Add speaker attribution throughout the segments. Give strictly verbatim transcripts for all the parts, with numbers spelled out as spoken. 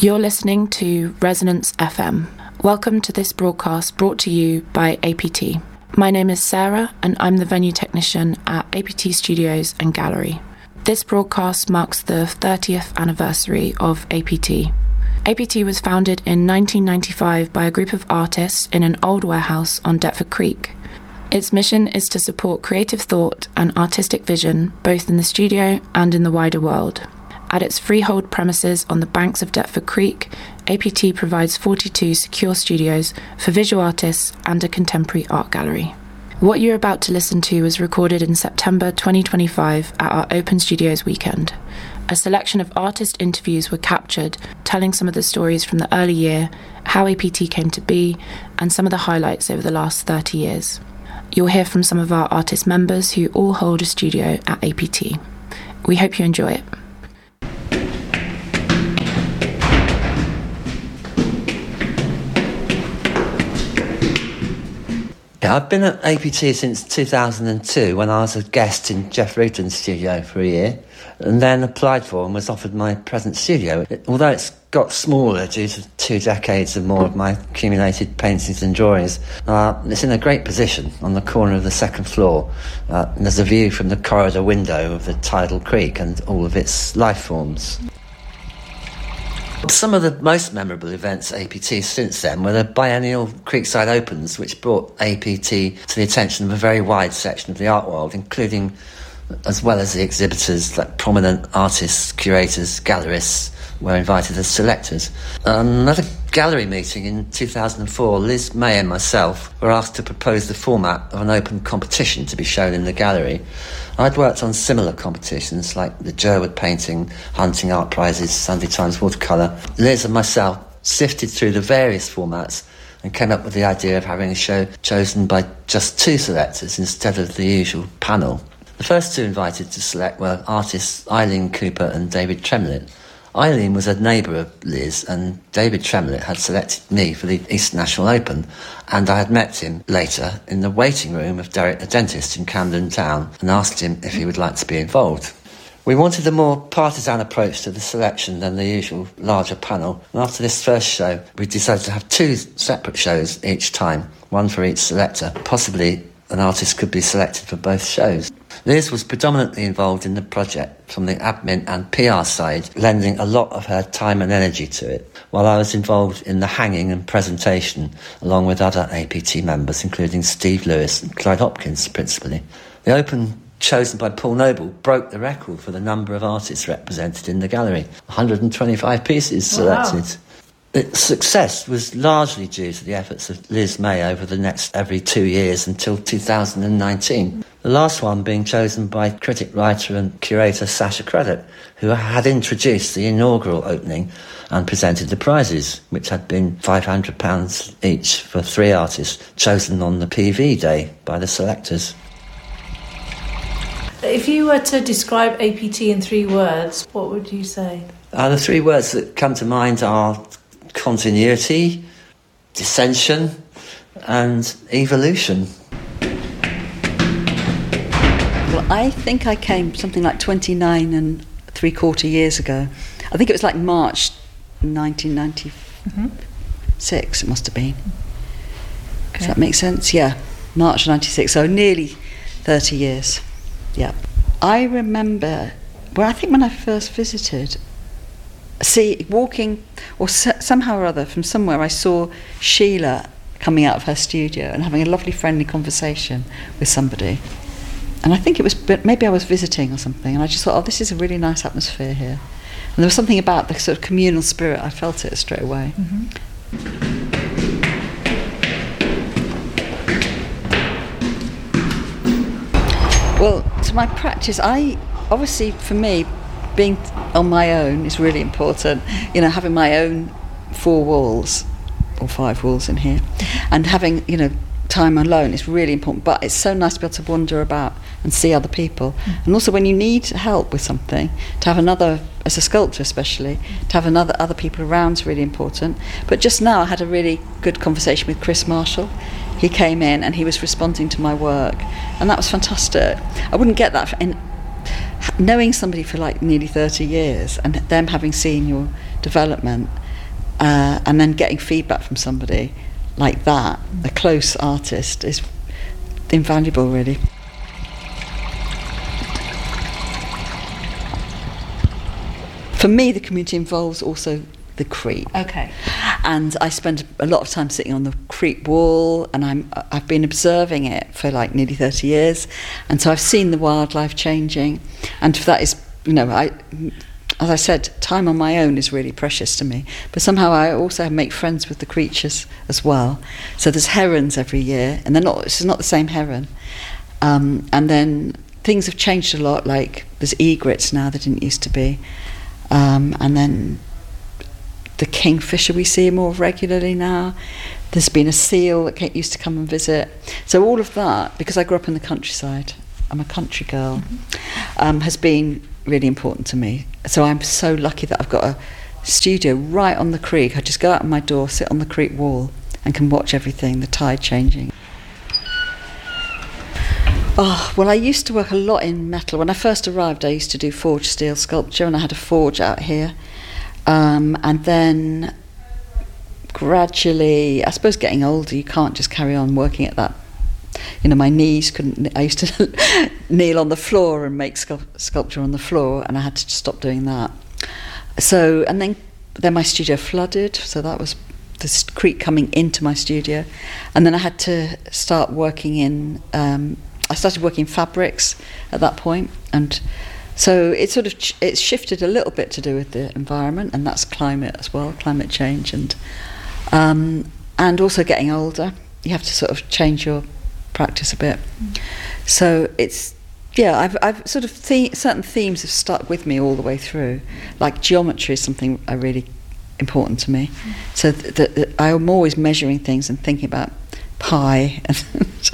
Speaker 1: You're listening to Resonance F M. Welcome to this broadcast brought to you by A P T. My name is Sarah and I'm the venue technician at A P T Studios and Gallery. This broadcast marks the thirtieth anniversary of A P T. A P T was founded in nineteen ninety-five by a group of artists in an old warehouse on Deptford Creek. Its mission is to support creative thought and artistic vision both in the studio and in the wider world. At its freehold premises on the banks of Deptford Creek, A P T provides forty-two secure studios for visual artists and a contemporary art gallery. What you're about to listen to was recorded in September twenty twenty-five at our Open Studios weekend. A selection of artist interviews were captured, telling some of the stories from the early year, how A P T came to be, and some of the highlights over the last thirty years. You'll hear from some of our artist members who all hold a studio at A P T. We hope you enjoy it.
Speaker 2: Yeah, I've been at A P T since two thousand two when I was a guest in Jeff Rutan's studio for a year and then applied for and was offered my present studio. It, although it's got smaller due to two decades of more of my accumulated paintings and drawings, uh, it's in a great position on the corner of the second floor. Uh, and there's a view from the corridor window of the tidal creek and all of its life forms. Some of the most memorable events at A P T since then were the biennial Creekside Opens, which brought A P T to the attention of a very wide section of the art world, including, as well as the exhibitors, like prominent artists, curators, gallerists were invited as selectors. Another gallery meeting in two thousand four, Liz May and myself were asked to propose the format of an open competition to be shown in the gallery. I'd worked on similar competitions like the Jerwood Painting, Hunting Art Prizes, Sunday Times Watercolour. Liz and myself sifted through the various formats and came up with the idea of having a show chosen by just two selectors instead of the usual panel. The first two invited to select were artists Eileen Cooper and David Tremlett. Eileen was a neighbour of Liz and David Tremlett had selected me for the East National Open, and I had met him later in the waiting room of Derek the Dentist in Camden Town and asked him if he would like to be involved. We wanted a more partisan approach to the selection than the usual larger panel, and after this first show we decided to have two separate shows each time, one for each selector. Possibly an artist could be selected for both shows. Liz was predominantly involved in the project from the admin and P R side, lending a lot of her time and energy to it, while I was involved in the hanging and presentation, along with other A P T members, including Steve Lewis and Clyde Hopkins, principally. The Open, chosen by Paul Noble, broke the record for the number of artists represented in the gallery, one hundred twenty-five pieces selected. Wow. Its success was largely due to the efforts of Liz May over the next every two years until two thousand nineteen. The last one being chosen by critic, writer and curator Sasha Credit, who had introduced the inaugural opening and presented the prizes, which had been five hundred pounds each for three artists chosen on the P V day by the selectors.
Speaker 3: If you were to describe A P T in three words, what would you say?
Speaker 2: Uh, the three words that come to mind are continuity, dissension and evolution.
Speaker 4: Well, I think I came something like twenty-nine and three quarter years ago. I think it was like March nineteen ninety-six, mm-hmm. It must have been. Okay. Does that make sense? Yeah, March ninety-six, so nearly thirty years. Yeah. I remember, well, I think when I first visited, see, walking, or s- somehow or other, from somewhere I saw Sheila coming out of her studio and having a lovely friendly conversation with somebody. And I think it was, maybe I was visiting or something, and I just thought, oh, this is a really nice atmosphere here. And there was something about the sort of communal spirit, I felt it straight away.
Speaker 3: Mm-hmm.
Speaker 4: Well, to my practice, I, obviously for me, being on my own is really important. You know, having my own four walls, or five walls in here, and having, you know, time alone is really important. But it's so nice to be able to wander about and see other people. Mm. And also when you need help with something, to have another, as a sculptor especially, to have another other people around is really important. But just now I had a really good conversation with Chris Marshall. He came in and he was responding to my work, and that was fantastic. I wouldn't get that in knowing somebody for like nearly thirty years and them having seen your development uh, and then getting feedback from somebody like that, a close artist, is invaluable, really. For me, the community involves also the creep.
Speaker 3: Okay.
Speaker 4: And I spend a lot of time sitting on the creep wall, and I'm, I've been observing it for like nearly thirty years, and so I've seen the wildlife changing, and that is, you know, I, as I said, time on my own is really precious to me, but somehow I also make friends with the creatures as well. So there's herons every year, and they're not, it's not the same heron, um, and then things have changed a lot, like there's egrets now, there didn't used to be. Um, and then the kingfisher we see more regularly now. There's been a seal that used to come and visit. So all of that, because I grew up in the countryside, I'm a country girl, mm-hmm. um, has been really important to me. So I'm so lucky that I've got a studio right on the creek. I just go out of my door, sit on the creek wall, and can watch everything, the tide changing. Oh, well, I used to work a lot in metal. When I first arrived, I used to do forged steel sculpture, and I had a forge out here. Um, and then gradually, I suppose getting older, you can't just carry on working at that. You know, my knees couldn't, I used to kneel on the floor and make sculpt- sculpture on the floor, and I had to stop doing that. So, and then, then my studio flooded, so that was the creek coming into my studio. And then I had to start working in... Um, I started working in fabrics at that point, and so it sort of ch- it's shifted a little bit to do with the environment, and that's climate as well, climate change, and um, and also getting older. You have to sort of change your practice a bit. Mm. So it's yeah, I've I've sort of the- certain themes have stuck with me all the way through. Like geometry is something I really important to me. Mm. So th- th- th- I'm always measuring things and thinking about pi and.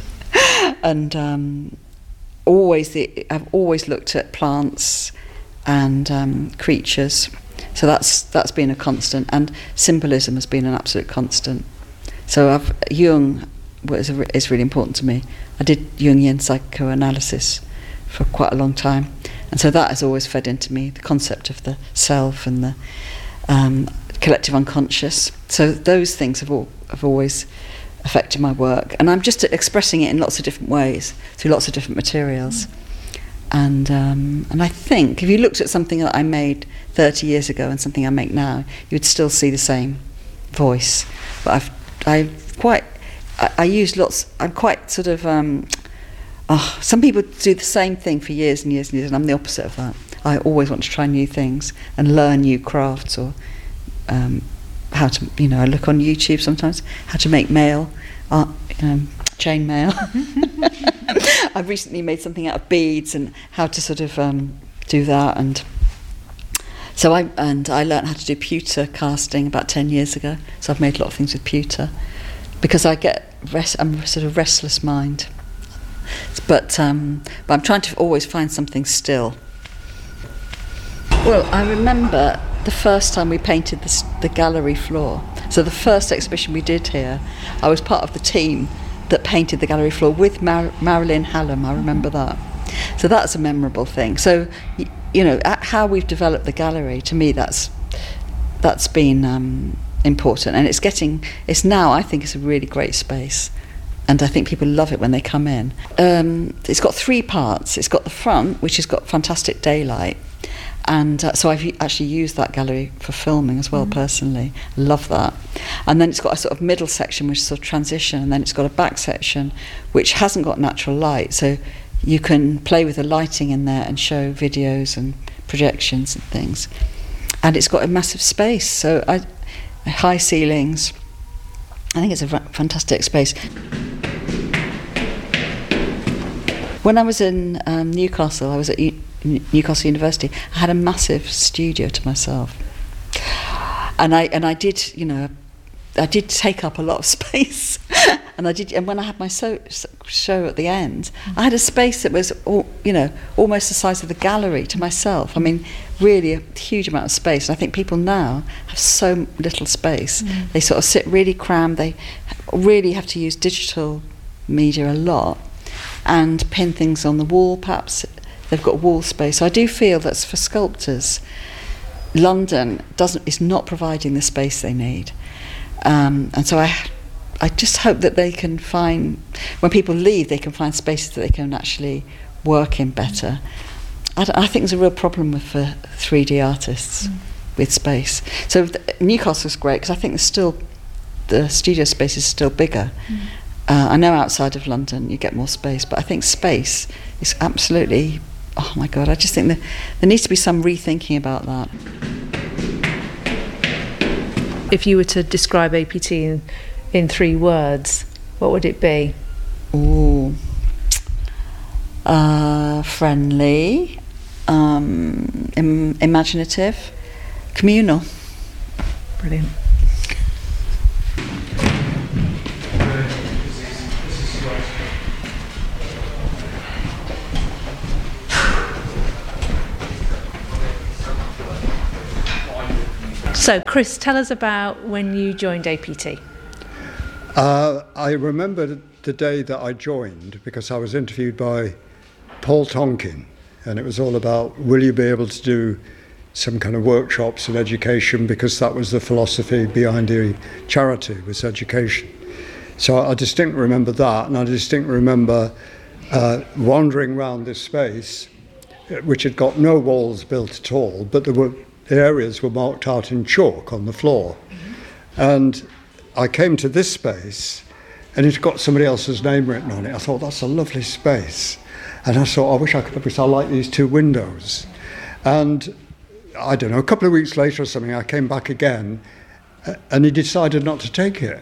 Speaker 4: And um, always, the, I've always looked at plants and um, creatures, so that's that's been a constant. And symbolism has been an absolute constant. So I've, Jung was a, is really important to me. I did Jungian psychoanalysis for quite a long time, and so that has always fed into me, the concept of the self and the um, collective unconscious. So those things have all, have always affected my work, and I'm just expressing it in lots of different ways through lots of different materials. Mm. And um, and I think if you looked at something that I made thirty years ago and something I make now, you would still see the same voice. But I've I quite I, I use lots. I'm quite sort of. Um, oh, some people do the same thing for years and years and years, and I'm the opposite of that. I always want to try new things and learn new crafts, or um, how to, you know, I look on YouTube sometimes how to make mail, art, um, chain mail. I've recently made something out of beads and how to sort of um, do that, and so I and I learned how to do pewter casting about ten years ago. So I've made a lot of things with pewter because I get rest, I'm a sort of restless mind, but um, but I'm trying to always find something still. Well, I remember the first time we painted the, the gallery floor. So the first exhibition we did here, I was part of the team that painted the gallery floor with Mar- Marilyn Hallam. I remember that. So that's a memorable thing. So, y- you know, how we've developed the gallery, to me, that's that's been um, important. And it's getting, it's now, I think it's a really great space. And I think people love it when they come in. Um, it's got three parts. It's got the front, which has got fantastic daylight. And uh, so I've actually used that gallery for filming as well, mm. personally. Love that. And then it's got a sort of middle section, which is sort of transition, and then it's got a back section, which hasn't got natural light. So you can play with the lighting in there and show videos and projections and things. And it's got a massive space, so I, high ceilings. I think it's a fantastic space. When I was in um, Newcastle, I was at U- Newcastle University, I had a massive studio to myself, and I and I did, you know, I did take up a lot of space, and I did. And when I had my so, show at the end, I had a space that was, all, you know, almost the size of the gallery to myself. I mean, really a huge amount of space. And I think people now have so little space. Mm. They sort of sit really crammed. They really have to use digital media a lot and pin things on the wall, perhaps. They've got wall space. So I do feel that's for sculptors, London doesn't is not providing the space they need, um, and so I I just hope that they can find, when people leave, they can find spaces that they can actually work in better. I, I think there's a real problem with for three D artists mm. with space. So the, Newcastle's great because I think there's still the studio space is still bigger. Mm. Uh, I know outside of London you get more space, but I think space is absolutely. Oh my God! I just think that there needs to be some rethinking about that.
Speaker 3: If you were to describe A P T in, in three words, what would it be?
Speaker 4: Ooh, uh, friendly, um, im- imaginative, communal.
Speaker 3: Brilliant. So, Chris, tell us about when you joined A P T.
Speaker 5: Uh, I remember the day that I joined because I was interviewed by Paul Tonkin, and it was all about, will you be able to do some kind of workshops and education, because that was the philosophy behind the charity, was education. So I distinctly remember that, and I distinctly remember uh, wandering around this space, which had got no walls built at all, but there were the areas were marked out in chalk on the floor. Mm-hmm. And I came to this space and it got somebody else's name written on it. I thought, that's a lovely space. And I thought, I wish I could, because I like these two windows. And I don't know, a couple of weeks later or something, I came back again and he decided not to take it.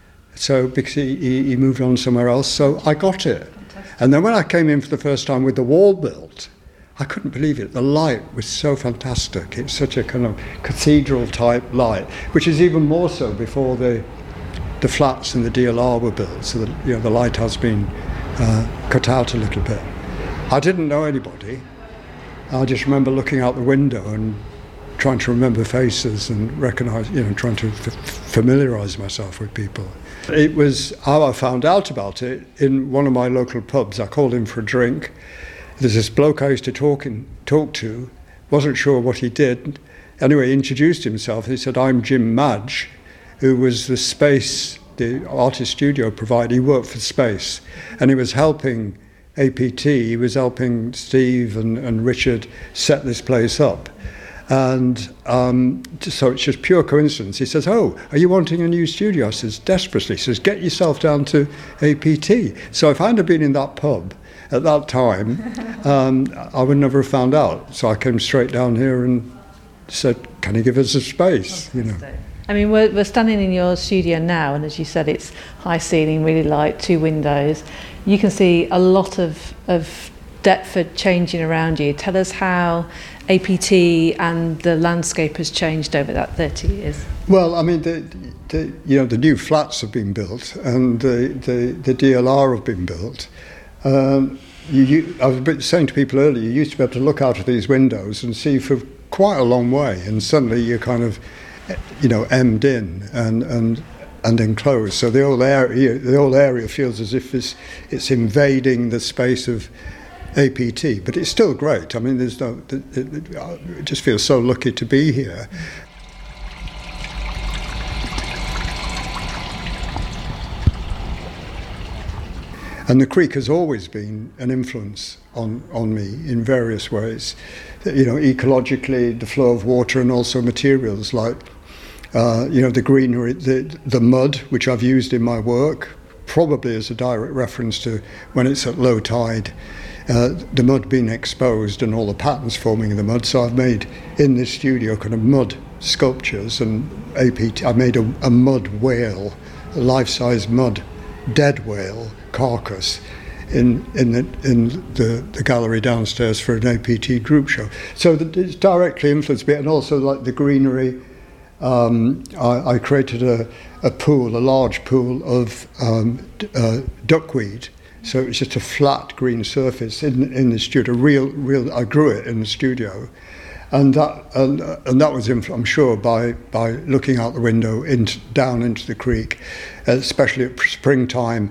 Speaker 5: So, because he, he, he moved on somewhere else, so I got it. Fantastic. And then when I came in for the first time with the wall built, I couldn't believe it. The light was so fantastic. It's such a kind of cathedral-type light, which is even more so before the the flats and the D L R were built. So that, you know, the light has been uh, cut out a little bit. I didn't know anybody. I just remember looking out the window and trying to remember faces and recognise, you know, trying to f- familiarise myself with people. It was how I found out about it in one of my local pubs. I called in for a drink. There's this bloke I used to talk, in, talk to, wasn't sure what he did. Anyway, he introduced himself. He said, I'm Jim Madge, who was the space, the artist studio provider. He worked for Space, and he was helping A P T. He was helping Steve and, and Richard set this place up. And um, so it's just pure coincidence. He says, oh, are you wanting a new studio? I says, desperately. He says, get yourself down to A P T. So if I hadn't been in that pub at that time, um, I would never have found out. So I came straight down here and said, can you give us a space? You know.
Speaker 3: I mean, we're, we're standing in your studio now, and as you said, it's high ceiling, really light, two windows. You can see a lot of, of Deptford changing around you. Tell us how A P T and the landscape has changed over that thirty years.
Speaker 5: Well, I mean, the, the you know the new flats have been built, and the the, the D L R have been built. Um, you, you, I was saying to people earlier, you used to be able to look out of these windows and see for quite a long way, and suddenly you're kind of, you know, hemmed in and and and enclosed. So the whole area, the whole area feels as if it's it's invading the space of A P T, but it's still great. I mean, there's no, it, it, it just feels so lucky to be here. And the creek has always been an influence on, on me in various ways. You know, ecologically, the flow of water, and also materials like, uh, you know, the greenery, the, the mud, which I've used in my work, probably as a direct reference to when it's at low tide, uh, the mud being exposed and all the patterns forming in the mud. So I've made, in this studio, kind of mud sculptures, and A P T, I made a, a mud whale, a life-size mud dead whale carcass in in the in the, the gallery downstairs for an A P T group show. So that it's directly influenced me, and also like the greenery. Um, I, I created a, a pool, a large pool of um, d- uh, duckweed. So it's just a flat green surface in in the studio. Real, real. I grew it in the studio, and that and uh, and that was influ- I'm sure by by looking out the window into down into the creek, especially at springtime.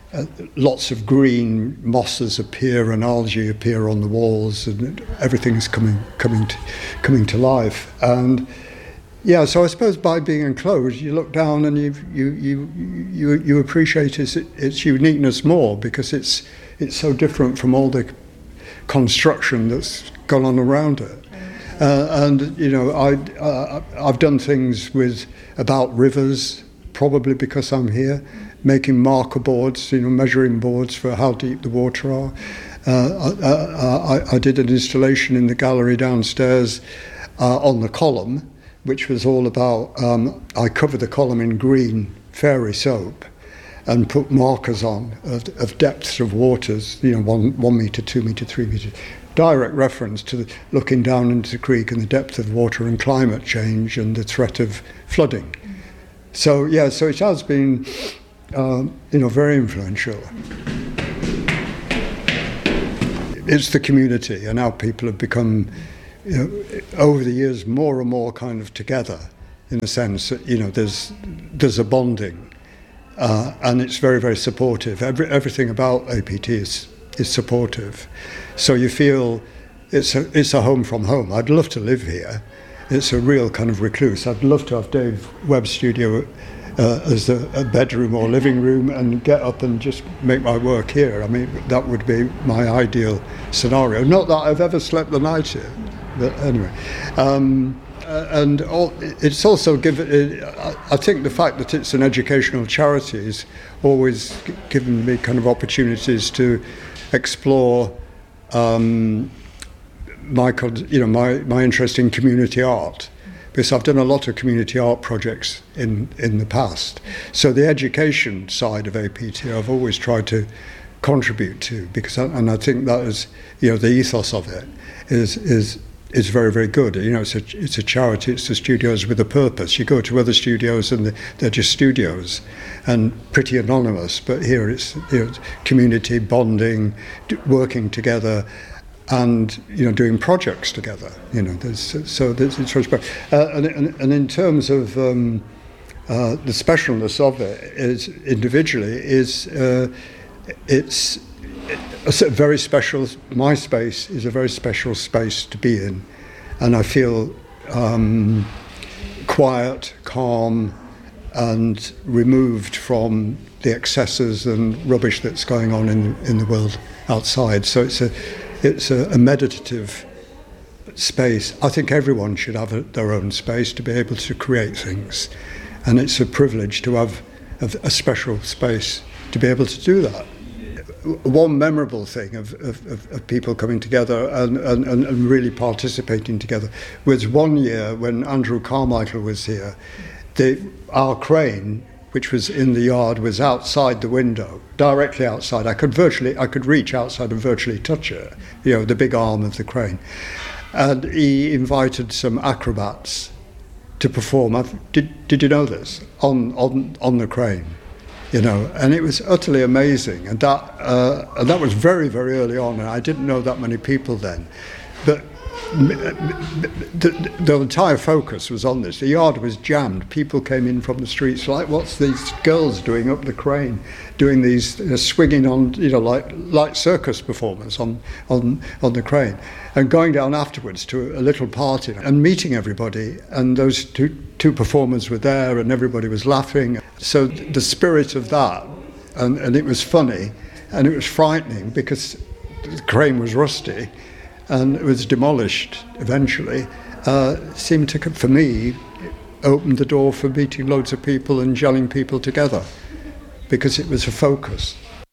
Speaker 5: uh, lots of green mosses appear and algae appear on the walls, and everything's coming coming to, coming to life. And yeah, so I suppose by being enclosed, you look down and you you you you, you appreciate its, its uniqueness more, because it's it's so different from all the construction that's gone on around it. Uh, and you know, I uh, I've done things with about rivers, probably because I'm here, making marker boards, you know, measuring boards for how deep the water are. Uh, I, I, I did an installation in the gallery downstairs uh, on the column, which was all about, um, I covered the column in green fairy soap and put markers on of, of depths of waters, you know, one, one metre, two metre, three metre, direct reference to the, looking down into the creek and the depth of water and climate change and the threat of flooding. So, yeah, so it has been, um, you know, very influential. It's the community, and how people have become, you know, over the years, more and more kind of together, in the sense that, you know, there's there's a bonding, uh, and it's very, very supportive. Every, everything about A P T is is supportive, so you feel it's a it's a home from home. I'd love to live here. It's a real kind of recluse. I'd love to have Dave Webb's studio uh, as a, a bedroom or living room, and get up and just make my work here. I mean, that would be my ideal scenario. Not that I've ever slept the night here. But anyway, um, uh, and all, it's also given. It, I think the fact that it's an educational charity has always g- given me kind of opportunities to explore um, my, you know, my my interest in community art, because I've done a lot of community art projects in in the past. So the education side of A P T, I've always tried to contribute to, because I, and I think that is, you know, the ethos of it is is. is very, very good. You know, it's a it's a charity. It's the studios with a purpose. You go to other studios and they're just studios and pretty anonymous. But here it's, you know, community bonding, working together, and, you know, doing projects together. You know, there's, so there's, it's very special. Uh, and, and and in terms of um, uh, the specialness of it, is individually is uh, it's. It's a very special, my space is a very special space to be in, and I feel um, quiet, calm, and removed from the excesses and rubbish that's going on in in the world outside. So it's a it's a, a meditative space. I think everyone should have a, their own space to be able to create things, and it's a privilege to have a, a special space to be able to do that. One memorable thing of, of, of people coming together and, and, and really participating together was one year when Andrew Carmichael was here. The, our crane, which was in the yard, was outside the window, directly outside. I could virtually, I could reach outside and virtually touch it, you know, the big arm of the crane. And he invited some acrobats to perform. Did, did you know this? On, on, on the crane. You know, and it was utterly amazing, and that uh, and that was very, very early on, and I didn't know that many people then. But the, the entire focus was on this. The yard was jammed. People came in from the streets like, what's these girls doing up the crane, doing these uh, swinging on, you know, like like circus performers on on on the crane, and going down afterwards to a little party and meeting everybody. And those two two performers were there, and everybody was laughing. So the spirit of that, and, and it was funny, and it was frightening because the crane was rusty, and it was demolished eventually, uh, seemed to, for me, open the door for meeting loads of people and gelling people together, because it was a focus.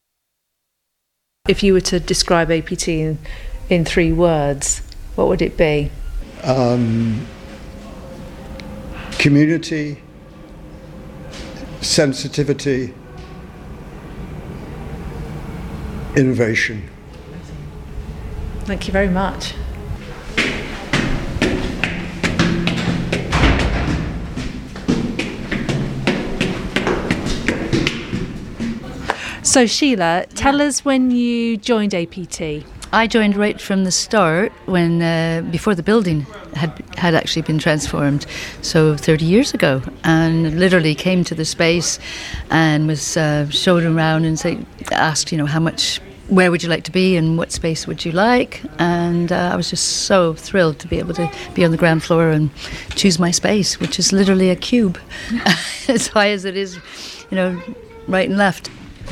Speaker 3: If you were to describe A P T in, in three words, what would it be?
Speaker 5: Um, community, sensitivity, innovation.
Speaker 3: Thank you very much. So Sheila, tell yeah. us when you joined A P T.
Speaker 6: I joined right from the start, when uh, before the building had had actually been transformed, so thirty years ago, and literally came to the space and was uh, shown around and say, asked, you know, how much, where would you like to be and what space would you like? And uh, I was just so thrilled to be able to be on the ground floor and choose my space, which is literally a cube, as high as it is, you know, right and left.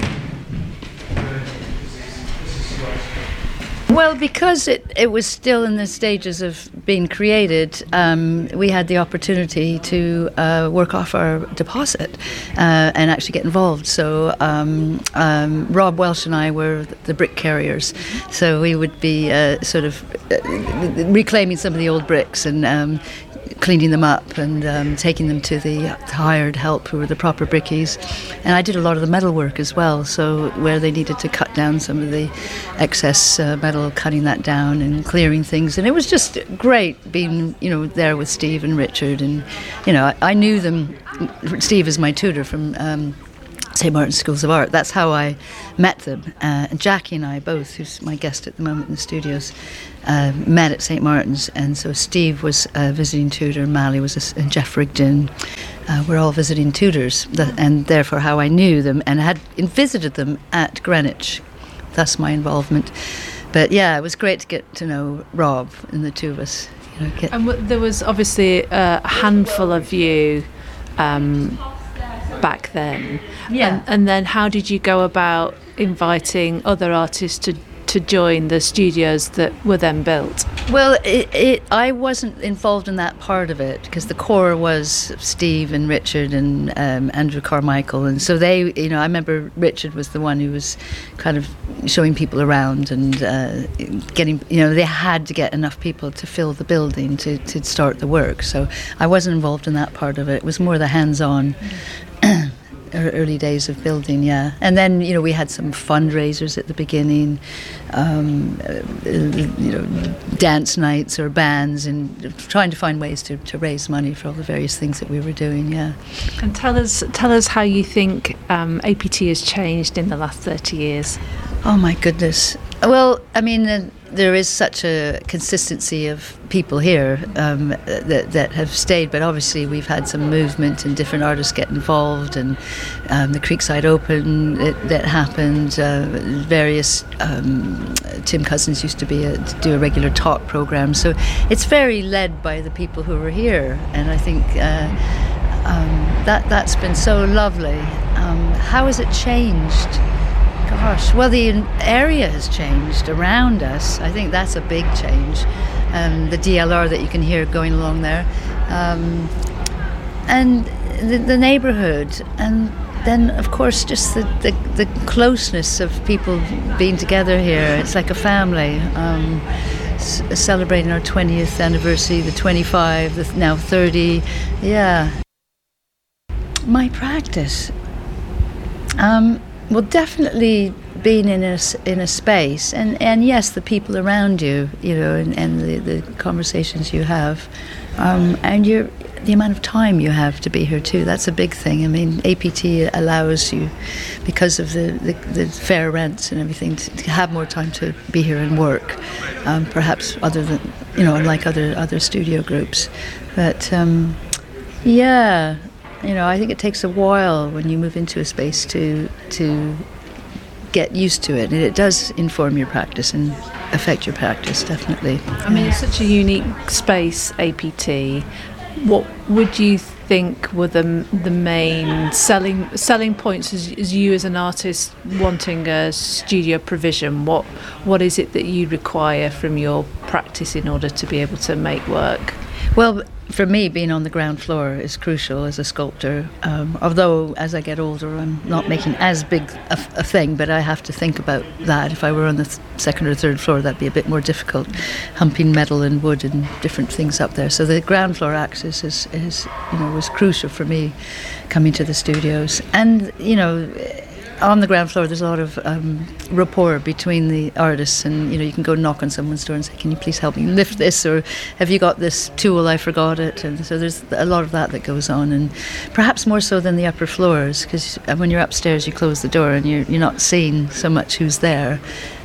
Speaker 6: Well, because it, it was still in the stages of being created, um, we had the opportunity to uh, work off our deposit uh, and actually get involved. So um, um, Rob Welsh and I were the brick carriers. So we would be uh, sort of uh, reclaiming some of the old bricks and um, cleaning them up and um, taking them to the hired help who were the proper brickies. And I did a lot of the metal work as well, so where they needed to cut down some of the excess uh, metal, cutting that down and clearing things. And it was just great being, you know, there with Steve and Richard. And, you know, I, I knew them. Steve is my tutor from um, Saint Martin's Schools of Art. That's how I met them. Uh, and Jackie and I both, who's my guest at the moment in the studios, uh, met at Saint Martin's. And so Steve was a visiting tutor, Mally was a, and Jeff Rigdon. Uh, we're all visiting tutors, that, and therefore how I knew them and had visited them at Greenwich. That's my involvement. But yeah, it was great to get to know Rob and the two of us. You know, get
Speaker 3: and w- there was obviously a handful of you um, back then.
Speaker 6: Yeah.
Speaker 3: And, and then how did you go about inviting other artists to to join the studios that were then built?
Speaker 6: Well, it, it, I wasn't involved in that part of it because the core was Steve and Richard and um, Andrew Carmichael, and so they, you know, I remember Richard was the one who was kind of showing people around and uh, getting, you know, they had to get enough people to fill the building to, to start the work, so I wasn't involved in that part of it. It was more the hands-on early days of building, yeah. And then, you know, we had some fundraisers at the beginning, um, uh, you know, dance nights or bands, and trying to find ways to, to raise money for all the various things that we were doing, yeah.
Speaker 3: And tell us, tell us how you think um, A P T has changed in the last thirty years.
Speaker 6: Oh my goodness. Well, I mean, uh, there is such a consistency of people here um, that, that have stayed, but obviously we've had some movement and different artists get involved, and um, the Creekside Open it, that happened, uh, various, um, Tim Cousins used to be a, to do a regular talk program, so it's very led by the people who were here, and I think uh, um, that, that's been so lovely. Um, how has it changed? Gosh, well, the area has changed around us. I think that's a big change. Um, the D L R that you can hear going along there. Um, and the, the neighbourhood. And then, of course, just the, the, the closeness of people being together here. It's like a family. Um, c- celebrating our twentieth anniversary, the twenty-five, the now thirty. Yeah. My practice. Um... Well, definitely being in a, in a space, and, and yes, the people around you, you know, and, and the, the conversations you have, um, and your, the amount of time you have to be here too, that's a big thing. I mean, A P T allows you, because of the, the, the fair rents and everything, to, to have more time to be here and work, um, perhaps other than, you know, unlike other, other studio groups. But, um, yeah... You know, I think it takes a while when you move into a space to to get used to it, and it does inform your practice and affect your practice, definitely.
Speaker 3: I mean, it's such a unique space, A P T. What would you think were the the main selling selling points as, as you as an artist wanting a studio provision? What what is it that you require from your practice in order to be able to make work?
Speaker 6: Well, for me, being on the ground floor is crucial as a sculptor. Um, although, as I get older, I'm not making as big a, a thing, but I have to think about that. If I were on the th- second or third floor, that'd be a bit more difficult, humping metal and wood and different things up there. So the ground floor access is, is you know, was crucial for me coming to the studios. And, you know, on the ground floor, there's a lot of um, rapport between the artists, and you know, you can go knock on someone's door and say, "Can you please help me lift this?" or "Have you got this tool? I forgot it." And so there's a lot of that that goes on, and perhaps more so than the upper floors, because when you're upstairs, you close the door and you're you're not seeing so much who's there.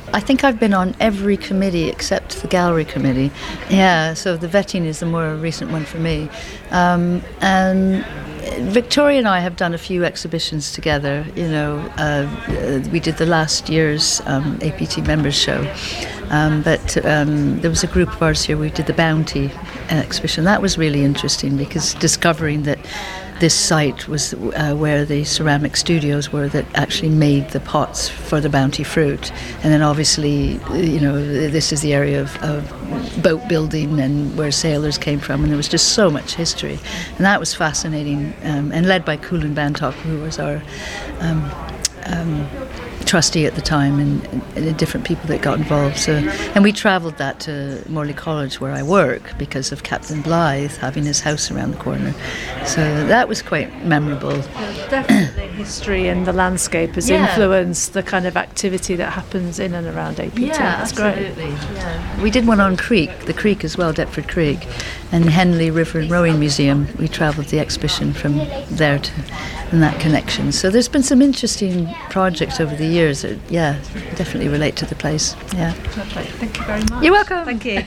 Speaker 6: I think I've been on every committee except the gallery committee. Yeah, so the vetting is the more recent one for me. Um, and Victoria and I have done a few exhibitions together. You know, uh, we did the last year's um, A P T members show. Um, but um, there was a group of ours here, we did the Bounty exhibition. That was really interesting because discovering that this site was uh, where the ceramic studios were that actually made the pots for the Bounty fruit. And then obviously, you know, this is the area of, of boat building and where sailors came from, and there was just so much history. And that was fascinating, um, and led by Kulin Bantok, who was our um, um, trustee at the time, and, and the different people that got involved. So, and we travelled that to Morley College where I work because of Captain Blythe having his house around the corner. So that was quite memorable.
Speaker 3: Yeah, definitely history and the landscape has
Speaker 6: Yeah.
Speaker 3: influenced the kind of activity that happens in and around A P T.
Speaker 6: Yeah,
Speaker 3: That's
Speaker 6: absolutely.
Speaker 3: great.
Speaker 6: Yeah. We did one on Creek, the Creek as well, Deptford Creek, and Henley River and Rowing Museum. We travelled the exhibition from there to, and that connection. So there's been some interesting projects over the years that, yeah, definitely relate to the place. Yeah.
Speaker 3: Lovely. Thank you very much.
Speaker 6: You're welcome.
Speaker 3: Thank you.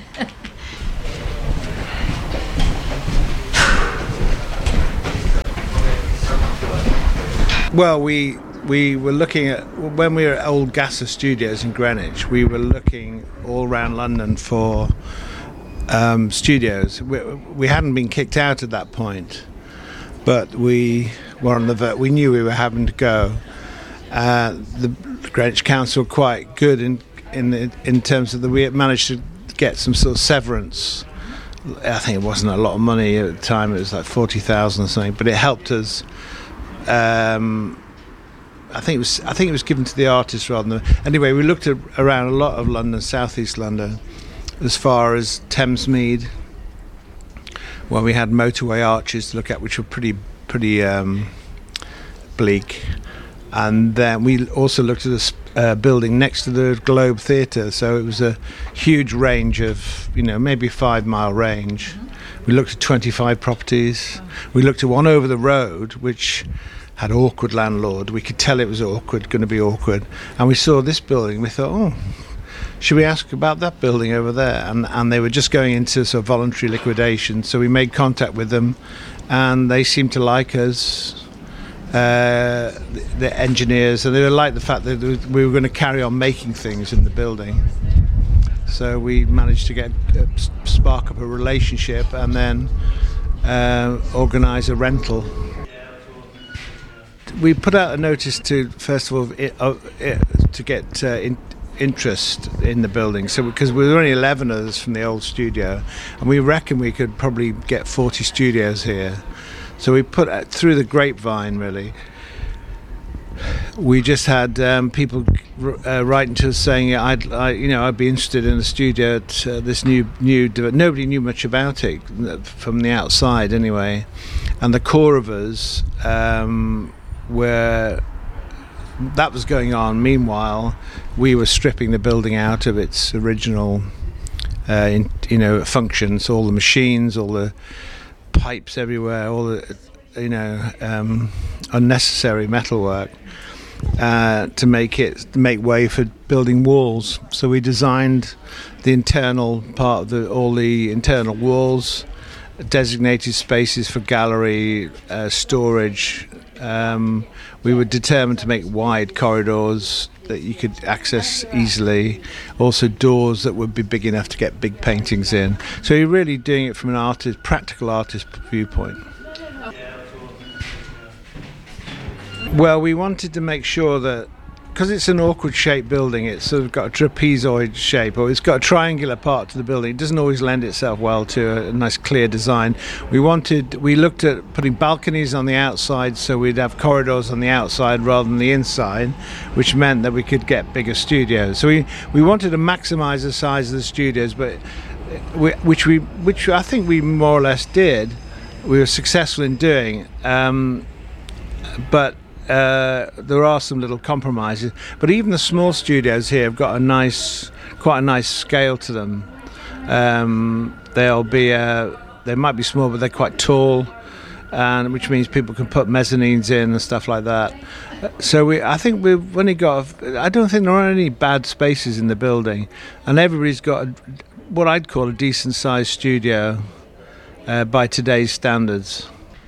Speaker 7: Well, we we were looking at, when we were at Old Gasser Studios in Greenwich, we were looking all around London for um, studios. We, we hadn't been kicked out at that point, but we were on the ver- we knew we were having to go. Uh, the Greenwich Council were quite good in in in terms of that we managed to get some sort of severance. I think it wasn't a lot of money at the time; it was like forty thousand or something, but it helped us. Um, I think it was. I think it was given to the artists rather than. Anyway, we looked at, around a lot of London, southeast London, as far as Thamesmead, where we had motorway arches to look at, which were pretty, pretty um, bleak. And then we also looked at a sp- uh, building next to the Globe Theatre. So it was a huge range of, you know, maybe five mile range. Mm-hmm. We looked at twenty-five properties. We looked at one over the road, which had awkward landlord. We could tell it was awkward, going to be awkward. And we saw this building. We thought, oh, should we ask about that building over there? And and they were just going into sort of voluntary liquidation. So we made contact with them, and they seemed to like us. Uh, the, the engineers, and they liked the fact that we were going to carry on making things in the building. So we managed to get uh, spark up a relationship and then uh, organise a rental. We put out a notice to, first of all, it, uh, it, to get uh, in, interest in the building. So because we were only eleven of us from the old studio, and we reckon we could probably get forty studios here. So we put out, through the grapevine, really. We just had um, people uh, writing to us saying, "I'd, I, you know, I'd be interested in a studio at uh, this new, new." Nobody knew much about it from the outside, anyway. And the core of us, um, were that was going on. Meanwhile, we were stripping the building out of its original, uh, in, you know, functions. All the machines, all the pipes everywhere, all the, you know, um, unnecessary metalwork uh, to make it make way for building walls. So we designed the internal part of the all the internal walls, designated spaces for gallery, uh, storage. Um, we were determined to make wide corridors that you could access easily, also doors that would be big enough to get big paintings in. So you're really doing it from an artist, practical artist viewpoint. Well, we wanted to make sure that, because it's an awkward shaped building, it's sort of got a trapezoid shape, or it's got a triangular part to the building. It doesn't always lend itself well to a, a nice clear design. We wanted, we looked at putting balconies on the outside, so we'd have corridors on the outside rather than the inside, which meant that we could get bigger studios. So we, we wanted to maximise the size of the studios, but we, which we which I think we more or less did. We were successful in doing, um, but. Uh, there are some little compromises, but even the small studios here have got a nice, quite a nice scale to them. Um, they'll be, uh, they might be small, but they're quite tall. and which means people can put mezzanines in and stuff like that. So we, I think we've only got, I don't think there are any bad spaces in the building, and everybody's got a, what I'd call a decent sized studio uh, by today's standards.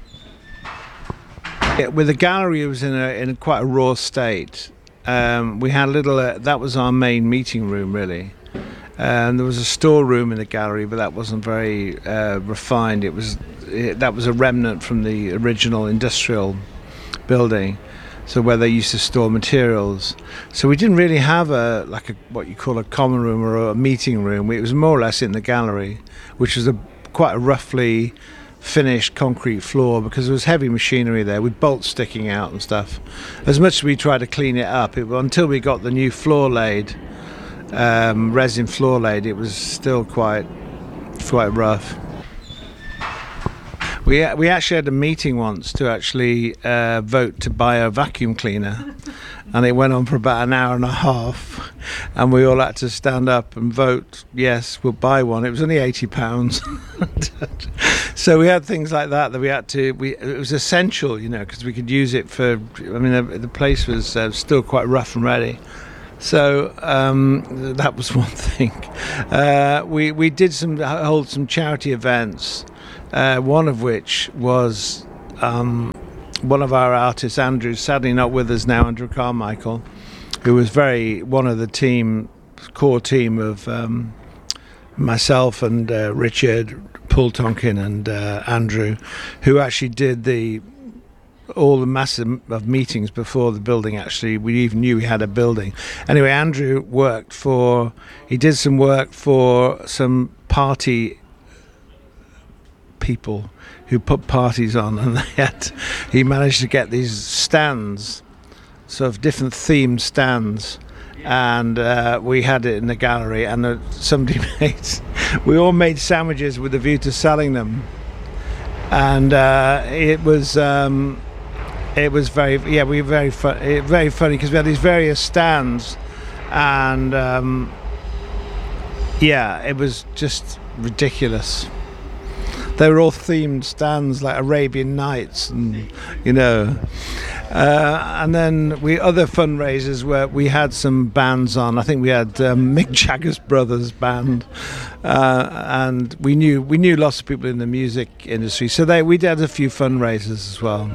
Speaker 7: Yeah, with the gallery, it was in a in a quite a raw state. Um, we had a little, uh, that was our main meeting room really. And there was a storeroom in the gallery, but that wasn't very uh, refined. It was it, that was a remnant from the original industrial building, so where they used to store materials. So we didn't really have a like a what you call a common room or a meeting room. It was more or less in the gallery, which was a quite a roughly finished concrete floor because there was heavy machinery there with bolts sticking out and stuff. As much as we tried to clean it up, it, until we got the new floor laid. Um, resin floor laid, it was still quite quite rough. We we actually had a meeting once to actually uh, vote to buy a vacuum cleaner, and it went on for about an hour and a half, and we all had to stand up and vote yes, we'll buy one. It was only eighty pounds. So we had things like that that we had to. We it was essential, you know, because we could use it for. I mean, the, the place was uh, still quite rough and ready. So um, that was one thing. Uh, we we did some hold some charity events. Uh, one of which was um, one of our artists, Andrew, sadly not with us now, Andrew Carmichael, who was very one of the team core team of um, myself and uh, Richard, Paul Tonkin, and uh, Andrew, who actually did the. all the massive of meetings before the building actually we even knew we had a building. Anyway, Andrew worked for he did some work for some party people who put parties on, and they had he managed to get these stands, sort of different themed stands, and uh, we had it in the gallery, and uh, somebody made we all made sandwiches with a view to selling them, and uh, it was um, It was very, yeah, we were very, fun, very funny because we had these various stands, and um, yeah, it was just ridiculous. They were all themed stands like Arabian Nights, and you know, uh, and then we other fundraisers where we had some bands on. I think we had um, Mick Jagger's brothers band, uh, and we knew we knew lots of people in the music industry, so they we did a few fundraisers as well.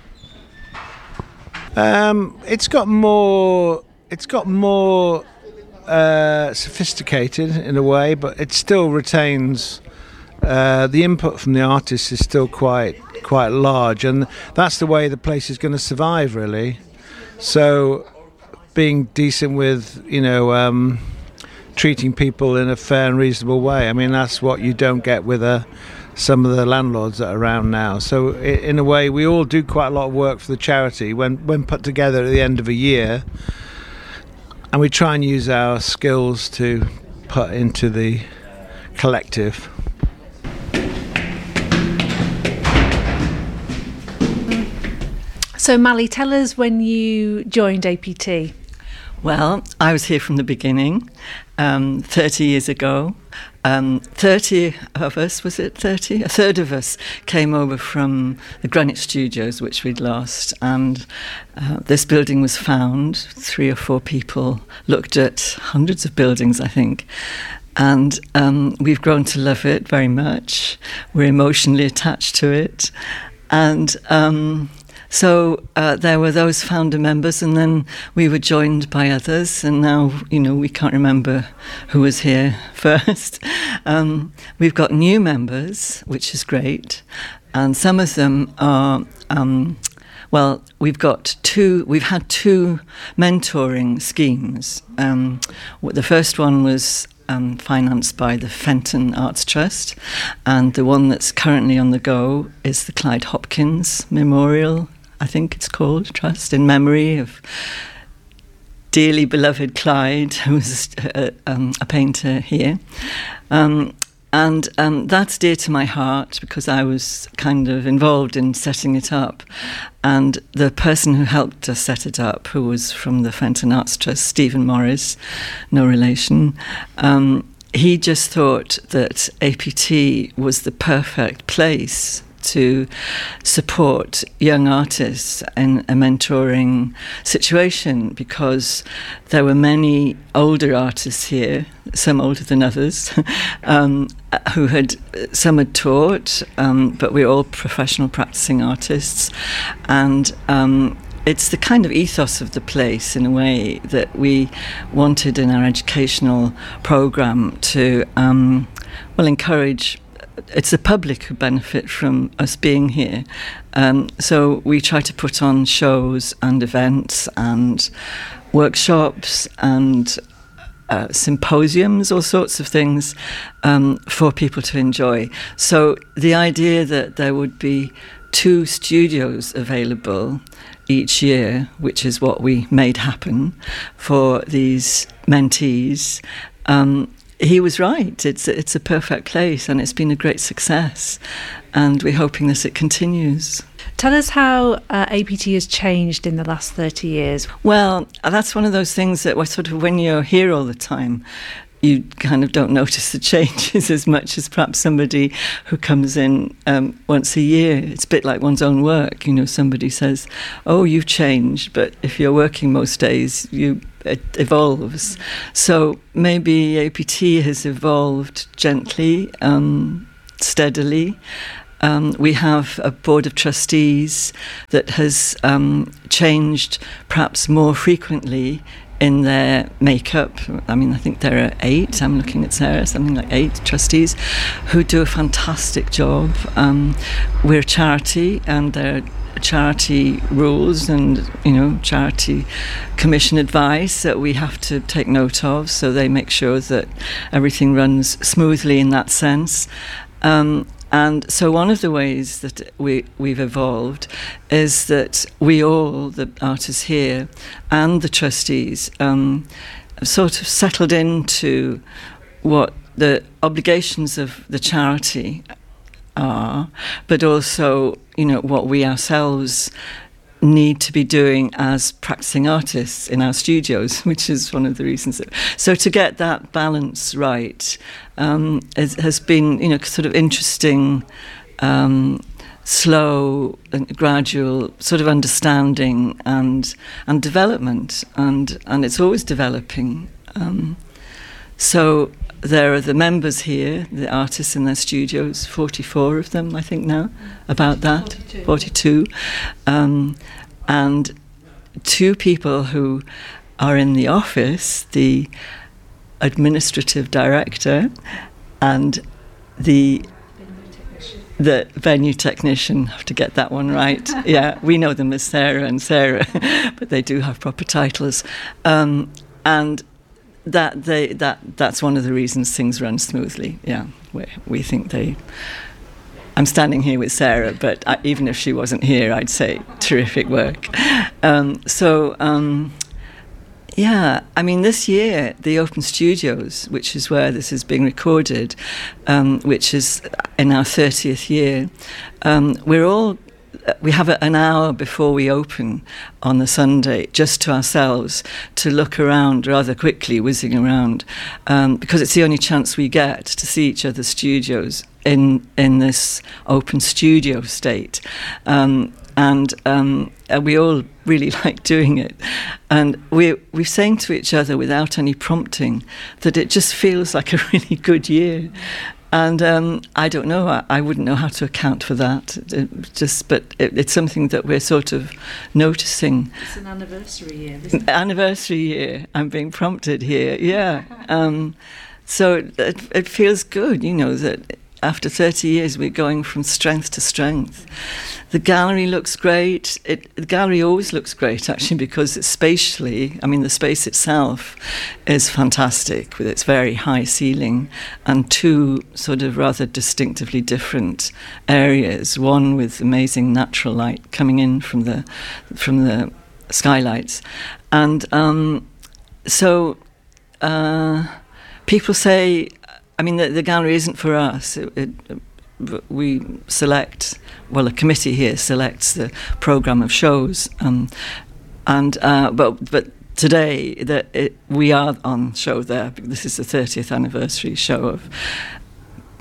Speaker 7: Um, it's got more. It's got more uh, sophisticated in a way, but it still retains uh, the input from the artists is still quite quite large, and that's the way the place is going to survive, really. So, being decent with you know um, treating people in a fair and reasonable way. I mean, that's what you don't get with a. Some of the landlords that are around now. So in a way, we all do quite a lot of work for the charity when, when put together at the end of a year, and we try and use our skills to put into the collective.
Speaker 3: So Mally, tell us when you joined A P T.
Speaker 8: Well, I was here from the beginning, um, thirty years ago. Um, thirty of us, was it thirty? A third of us came over from the Greenwich Studios, which we'd lost, and uh, this building was found. Three or four people looked at hundreds of buildings, I think, and um, we've grown to love it very much. We're emotionally attached to it, and um, So uh, there were those founder members, and then we were joined by others, and now, you know, we can't remember who was here first. Um, we've got new members, which is great, and some of them are, um, well, we've got two, we've had two mentoring schemes. Um, the first one was Um, financed by the Fenton Arts Trust, and the one that's currently on the go is the Clyde Hopkins Memorial, I think it's called, Trust, in memory of dearly beloved Clyde, who was a, um, a painter here. Um, and um, that's dear to my heart because I was kind of involved in setting it up. And the person who helped us set it up, who was from the Fenton Arts Trust, Stephen Morris, no relation, um, he just thought that A P T was the perfect place to support young artists in a mentoring situation, because there were many older artists here, some older than others, um, who had, some had taught, um, but we're all professional practicing artists. And um, it's the kind of ethos of the place, in a way, that we wanted in our educational programme to, um, well, encourage. It's the public who benefit from us being here. Um, so we try to put on shows and events and workshops and uh, symposiums, all sorts of things um, for people to enjoy. So the idea that there would be two studios available each year, which is what we made happen for these mentees, um, he was right. It's a, it's a perfect place, and it's been a great success, and we're hoping that it continues.
Speaker 9: Tell us how uh, A P T has changed in the last thirty years.
Speaker 8: Well, that's one of those things that sort of, when you're here all the time, you kind of don't notice the changes as much as perhaps somebody who comes in um, once a year. It's a bit like one's own work. You know, somebody says, oh, you've changed, but if you're working most days, you it evolves. So maybe A P T has evolved gently, um, steadily. Um, we have a board of trustees that has um, changed perhaps more frequently in their makeup. I mean, I think there are eight, I'm looking at Sarah, something like eight trustees who do a fantastic job. Um, we're a charity, and there are charity rules and, you know, charity commission advice that we have to take note of, so they make sure that everything runs smoothly in that sense. Um, And so one of the ways that we, we've evolved is that we all, the artists here and the trustees, um, have sort of settled into what the obligations of the charity are, but also, you know, what we ourselves need to be doing as practicing artists in our studios, which is one of the reasons that, so to get that balance right um, is, has been, you know, sort of interesting, um, slow and gradual sort of understanding and and development, and and it's always developing. Um, so there are the members here, the artists in their studios, forty-four of them, I think now, about that, forty-two. forty-two. Um, and two people who are in the office, the administrative director and the the venue technician. I have to get that one right. Yeah, we know them as Sarah and Sarah, but they do have proper titles. Um, and that they that that's one of the reasons things run smoothly. Yeah, we we think they. I'm standing here with Sarah, but I, even if she wasn't here, I'd say terrific work. Um, so. Um, Yeah, I mean, this year, the Open Studios, which is where this is being recorded, um, which is in our thirtieth year, um, we're all, we have a, an hour before we open on the Sunday, just to ourselves, to look around rather quickly, whizzing around, um, because it's the only chance we get to see each other's studios in, in this open studio state. Um, And um, we all really like doing it. And we're, we're saying to each other without any prompting that it just feels like a really good year. And um, I don't know, I, I wouldn't know how to account for that. It just, but it, it's something that we're sort of noticing.
Speaker 9: It's an anniversary year, isn't it?
Speaker 8: Anniversary year, I'm being prompted here, yeah. Um, so it, it feels good, you know, that after thirty years we're going from strength to strength. The gallery looks great. It, the gallery always looks great, actually, because it's spatially, I mean, the space itself is fantastic with its very high ceiling and two sort of rather distinctively different areas, one with amazing natural light coming in from the from the skylights. And um, so uh, people say, I mean, the, the gallery isn't for us. It, it, we select, well, a committee here selects the programme of shows, um, and uh, but but today that it, we are on show there. This is the thirtieth anniversary show of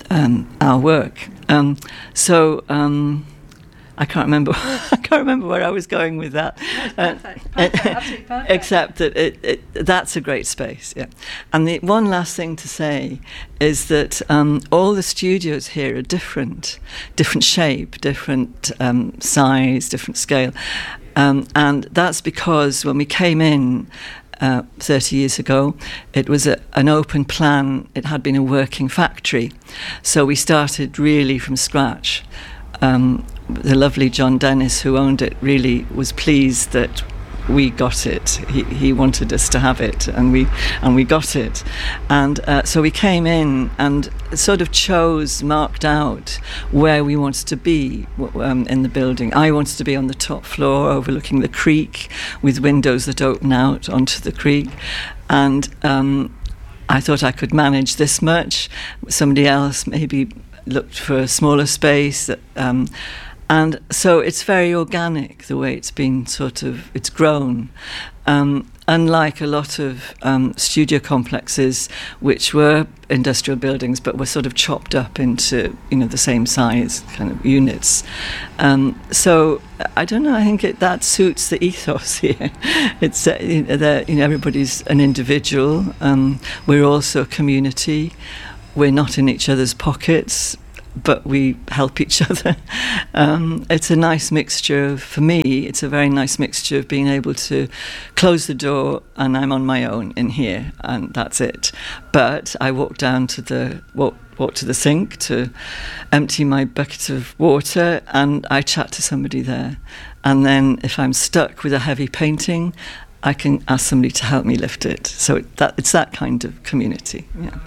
Speaker 8: um, our work. Um, so. Um, I can't remember. I can't remember where I was going with that.
Speaker 3: That's perfect. Perfect. Absolutely perfect.
Speaker 8: Except that it, it, that's a great space. Yeah. And the one last thing to say is that um, all the studios here are different, different shape, different um, size, different scale, um, and that's because when we came in uh, thirty years ago, it was a, an open plan. It had been a working factory, so we started really from scratch. Um, the lovely John Dennis, who owned it, really was pleased that we got it. He he wanted us to have it, and we and we got it. And uh, so we came in and sort of chose, marked out where we wanted to be um, in the building. I wanted to be on the top floor, overlooking the creek, with windows that open out onto the creek, and um, I thought I could manage this much. Somebody else maybe looked for a smaller space. Um, and so it's very organic, the way it's been sort of, it's grown. Um, unlike a lot of um, studio complexes, which were industrial buildings, but were sort of chopped up into, you know, the same size kind of units. Um, so I don't know, I think it, that suits the ethos here. It's, uh, you know, that, you know, everybody's an individual. Um, we're also a community. We're not in each other's pockets, but we help each other. Um, it's a nice mixture of, for me, it's a very nice mixture of being able to close the door and I'm on my own in here, and that's it. But I walk down to the walk, walk to the sink to empty my bucket of water, and I chat to somebody there. And then if I'm stuck with a heavy painting, I can ask somebody to help me lift it. So it, that it's that kind of community. Yeah.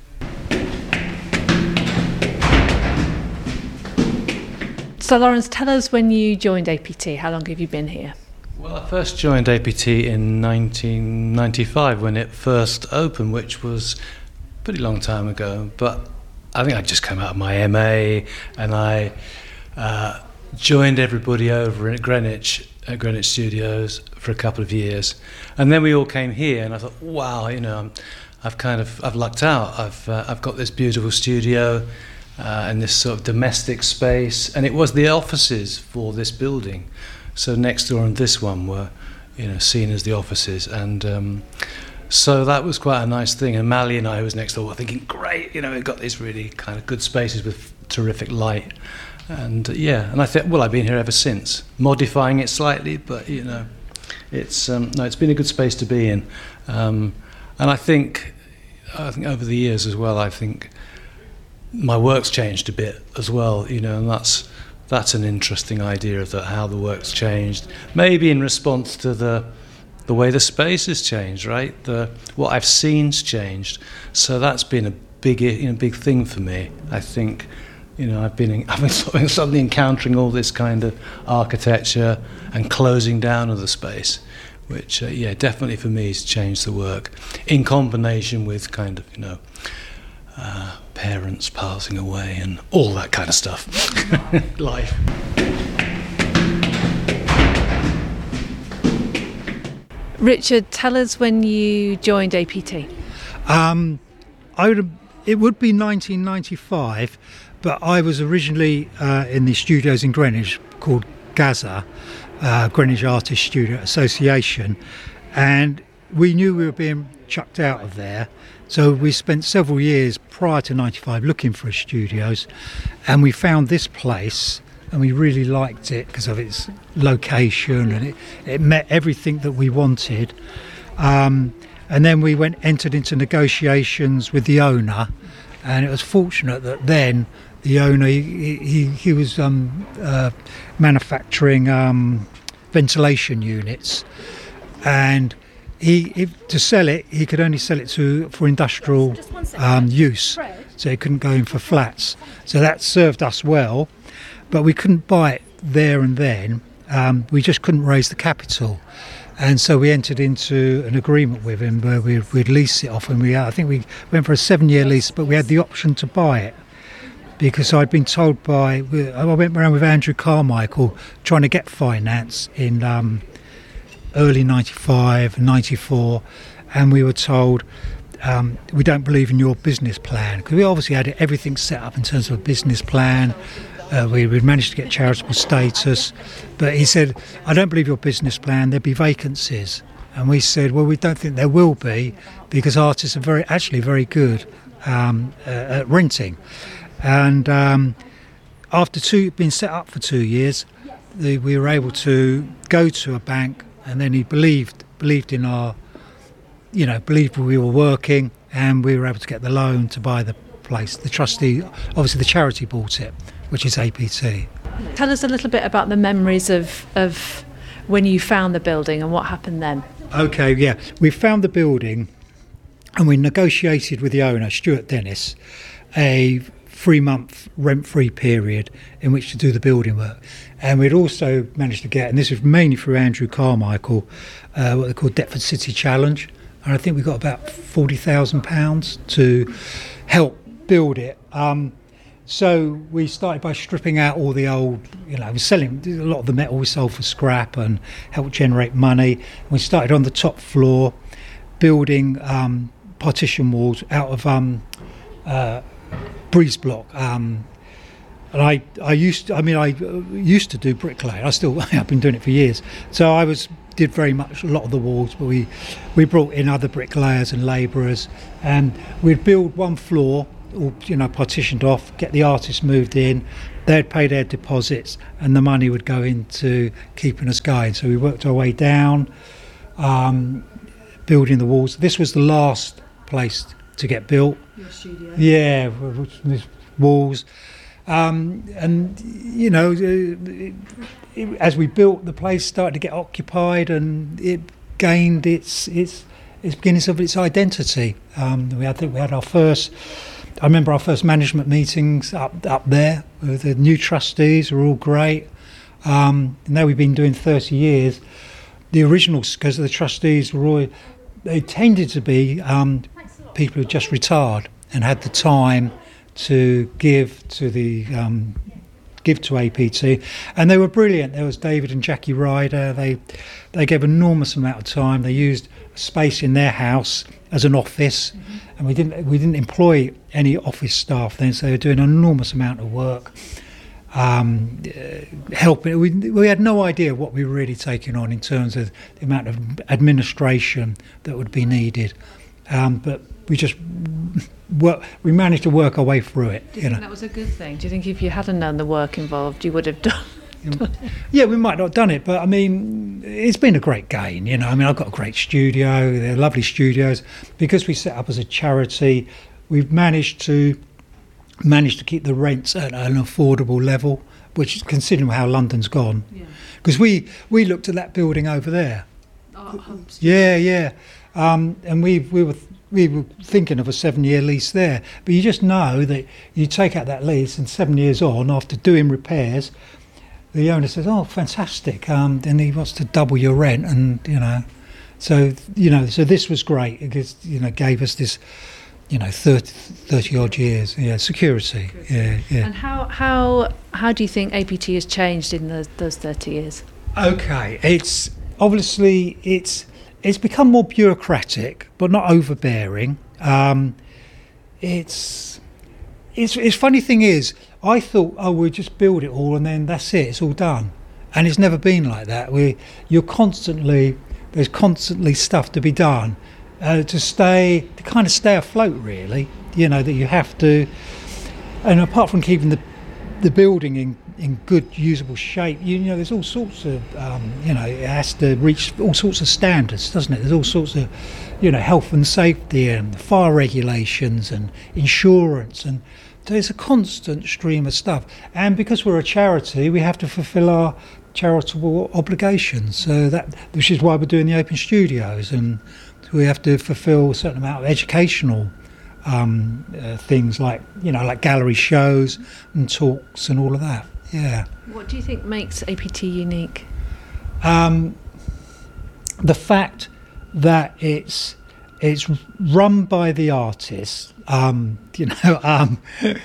Speaker 9: So Lawrence, tell us when you joined A P T. How long have you been here?
Speaker 10: Well, I first joined A P T in nineteen ninety-five when it first opened, which was a pretty long time ago. But I think I just came out of my M A and I uh, joined everybody over at Greenwich, at Greenwich Studios for a couple of years. And then we all came here and I thought, wow, you know, I'm, I've kind of, I've lucked out. I've, uh, I've got this beautiful studio. Uh, and this sort of domestic space, and it was the offices for this building. So next door and this one were, you know, seen as the offices, and um, so that was quite a nice thing. And Mally and I, who was next door, were thinking, great, you know, we've got these really kind of good spaces with terrific light, and uh, yeah. And I think, well, I've been here ever since, modifying it slightly, but you know, it's um, no, it's been a good space to be in, um, and I think, I think over the years as well, I think. My work's changed a bit as well, you know, and that's that's an interesting idea of the, how the work's changed. Maybe in response to the the way the space has changed, right? The what I've seen's changed. So that's been a big, you know, big thing for me. I think, you know, I've been I've been suddenly encountering all this kind of architecture and closing down of the space, which uh, yeah, definitely for me has changed the work in combination with kind of, you know. Uh, parents passing away and all that kind of stuff. Life.
Speaker 9: Richard, tell us when you joined A P T.
Speaker 11: Um, I would. It would be nineteen ninety-five, but I was originally uh, in the studios in Greenwich called Gaza, uh, Greenwich Artists Studio Association, and we knew we were being chucked out of there. So we spent several years prior to ninety-five looking for studios, and we found this place and we really liked it because of its location, and it, it met everything that we wanted. Um, and then we went entered into negotiations with the owner, and it was fortunate that then the owner, he, he, he was um, uh, manufacturing um, ventilation units, and He, if, to sell it, he could only sell it to for industrial um, use, so he couldn't go in for flats. So that served us well, but we couldn't buy it there and then. Um, we just couldn't raise the capital, and so we entered into an agreement with him where we, we'd lease it off, and we I think we went for a seven-year lease, but we had the option to buy it because I'd been told by I went around with Andrew Carmichael trying to get finance in. Um, early ninety-five, ninety-four, and we were told um, we don't believe in your business plan, because we obviously had everything set up in terms of a business plan. Uh, we, we managed to get charitable status, but he said, I don't believe your business plan, there'll be vacancies. And we said, well, we don't think there will be, because artists are very actually very good um, uh, at renting. And um, after two being set up for two years, the, we were able to go to a bank, and then he believed believed in our, you know, believed we were working, and we were able to get the loan to buy the place. The trustee, obviously the charity bought it, which is A P T.
Speaker 9: Tell us a little bit about the memories of of when you found the building and what happened then.
Speaker 11: Okay, yeah. We found the building and we negotiated with the owner, Stuart Dennis, a three-month rent-free period in which to do the building work. And we'd also managed to get, and this was mainly through Andrew Carmichael, uh, what they call Deptford City Challenge. And I think we got about forty thousand pounds to help build it. Um, So we started by stripping out all the old, you know, selling a lot of the metal we sold for scrap and helped generate money. We started on the top floor, building um, partition walls out of um, uh, breeze block. Um, and I, I used, to, I mean, I used to do bricklayer. I still, I've been doing it for years. So I was did very much a lot of the walls, but we we brought in other bricklayers and labourers, and we'd build one floor, all, you know, partitioned off, get the artists moved in, they'd pay their deposits, and the money would go into keeping us going. So we worked our way down, um, building the walls. This was the last place to get built.
Speaker 9: Your studio.
Speaker 11: Yeah, with walls. Um, and, you know, it, it, as we built, the place started to get occupied, and it gained its its its beginnings of its identity. Um, we had, I think we had our first... I remember our first management meetings up up there. The new trustees were all great. Um, now we've been doing thirty years. The originals, because the trustees were all, they tended to be um, people who just retired and had the time to give to the um, give to A P T, and they were brilliant. There was David and Jackie Ryder. They they gave an enormous amount of time. They used space in their house as an office, mm-hmm. and we didn't we didn't employ any office staff then, so they were doing an enormous amount of work, um, uh, helping. We we had no idea what we were really taking on in terms of the amount of administration that would be needed, um, but we just work, we managed to work our way through it.
Speaker 9: Do you, you know, think that was a good thing? Do you think if you hadn't done the work involved, you would have done?
Speaker 11: Yeah, we might not have done it, but I mean, it's been a great gain, you know. I mean, I've got a great studio, they're lovely studios. Because we set up as a charity, we've managed to manage to keep the rents at an affordable level, which is considering how London's gone. Because yeah. we, we looked at that building over there.
Speaker 9: Oh,
Speaker 11: yeah, yeah. Um, and we we were we were thinking of a seven-year lease there. But you just know that you take out that lease, and seven years on, after doing repairs, the owner says, "Oh, fantastic!" Um, and he wants to double your rent, and you know, so you know, so this was great because you know gave us this, you know, thirty, thirty odd years, yeah, security, security. yeah, yeah.
Speaker 9: And how how how do you think A P T has changed in those those thirty years?
Speaker 11: Okay, it's obviously it's it's become more bureaucratic, but not overbearing. Um, it's it's it's funny thing is. I thought, oh, we'll just build it all and then that's it, it's all done. And it's never been like that. We, you're constantly, there's constantly stuff to be done uh, to stay, to kind of stay afloat, really. You know, that you have to, and apart from keeping the the building in, in good, usable shape, you, you know, there's all sorts of, um, you know, it has to reach all sorts of standards, doesn't it? There's all sorts of, you know, health and safety and fire regulations and insurance, and there's a constant stream of stuff. And because we're a charity, we have to fulfil our charitable obligations. So that, which is why we're doing the open studios, and we have to fulfil a certain amount of educational um, uh, things, like you know, like gallery shows and talks and all of that. Yeah.
Speaker 9: What do you think makes A P T unique?
Speaker 11: Um, the fact that it's it's run by the artists. Um, you know, um,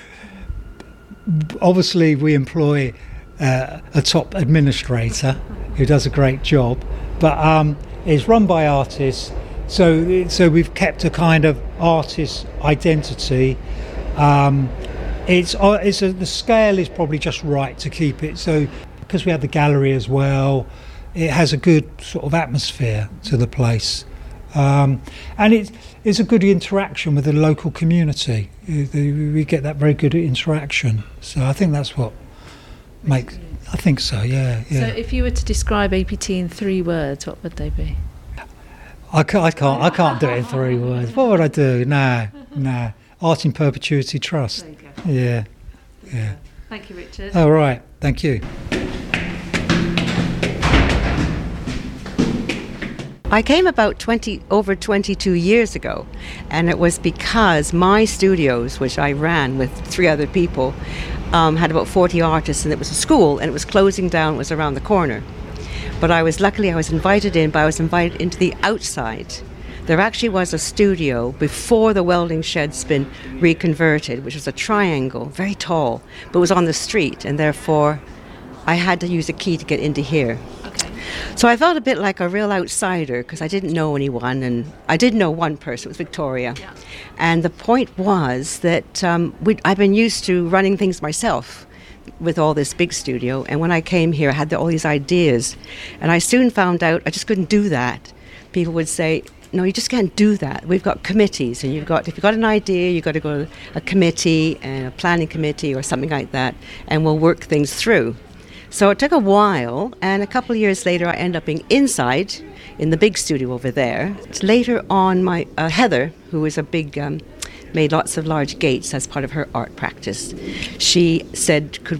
Speaker 11: obviously we employ uh, a top administrator who does a great job, but um, it's run by artists. So so we've kept a kind of artist identity. Um, it's uh, it's a, the scale is probably just right to keep it. So because we have the gallery as well, it has a good sort of atmosphere to the place. Um, and it, it's a good interaction with the local community. We get that very good interaction. So I think that's what makes... I think so, yeah, yeah.
Speaker 9: So if you were to describe A P T in three words, what would they be?
Speaker 11: I can't, I can't, I can't do it in three words. What would I do? Nah, nah. Art in Perpetuity Trust.
Speaker 9: There you go.
Speaker 11: Yeah, yeah.
Speaker 9: Thank you, Richard.
Speaker 11: All right, thank you.
Speaker 12: I came about twenty over twenty-two years ago, and it was because my studios, which I ran with three other people, um, had about forty artists, and it was a school, and it was closing down. It was around the corner, but I was luckily I was invited in, but I was invited into the outside. There actually was a studio before the welding shed's been reconverted, which was a triangle, very tall, but it was on the street, and therefore I had to use a key to get into here. So I felt a bit like a real outsider because I didn't know anyone, and I did know one person, it was Victoria. Yeah. And the point was that um, we'd, I've been used to running things myself with all this big studio, and when I came here I had the, all these ideas, and I soon found out I just couldn't do that. People would say, no, you just can't do that. We've got committees, and you've got if you've got an idea, you've got to go to a committee, and a planning committee or something like that, and we'll work things through. So it took a while, and a couple of years later I ended up being inside in the big studio over there. Later on, my uh, Heather, who was a big, um, made lots of large gates as part of her art practice, she said, could